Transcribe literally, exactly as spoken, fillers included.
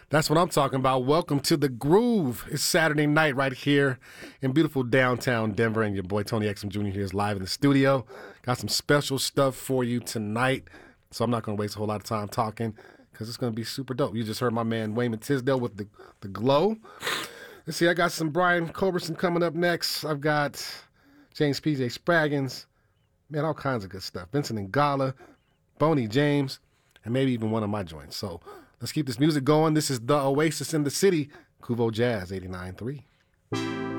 That's what I'm talking about. Welcome to The Groove. It's Saturday night right here in beautiful downtown Denver, and your boy Tony Exum Junior here is live in the studio. Got some special stuff for you tonight, so I'm not going to waste a whole lot of time talking because it's going to be super dope. You just heard my man Wayman Tisdale with the, the Glow. Let's see, I got some Brian Culberson coming up next. I've got James P J Spraggins. Man, all kinds of good stuff. Vincent Ngala, Boney James, and maybe even one of my joints. So let's keep this music going. This is The Oasis in the City, Kuvo Jazz eighty-nine point three.